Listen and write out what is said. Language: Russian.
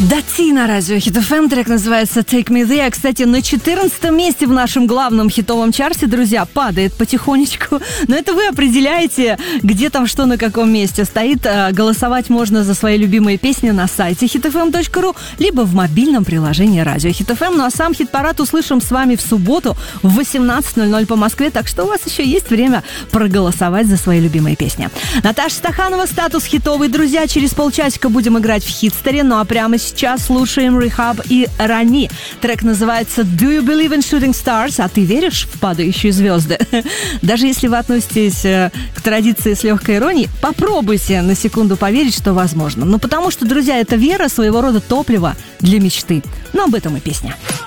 Дати на радио Хит ФМ, трек называется Take Me There. Кстати, на 14-м месте в нашем главном хитовом чарте, друзья, падает потихонечку. Но это вы определяете, где там что на каком месте стоит. Голосовать можно за свои любимые песни на сайте hitfm.ru, либо в мобильном приложении радио Хит ФМ. Ну а сам хит-парад услышим с вами в субботу в 18:00 по Москве, так что у вас еще есть время проголосовать за свои любимые песни. Наташа Стаханова, статус хитовый. Друзья, через полчасика будем играть в Хитстере, ну а прямо сейчас слушаем Rehab и Рани. Трек называется Do You Believe in Shooting Stars? А ты веришь в падающие звезды? Даже если вы относитесь к традиции с легкой иронией, попробуйте на секунду поверить, что возможно. Ну потому что, друзья, это вера своего рода топливо для мечты. Но об этом и песня.